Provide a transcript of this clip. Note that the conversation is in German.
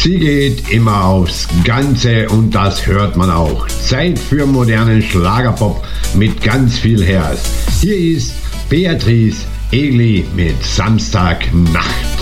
Sie geht immer aufs Ganze und das hört man auch. Zeit für modernen Schlagerpop mit ganz viel Herz. Hier ist Beatrice Egli mit Samstagnacht.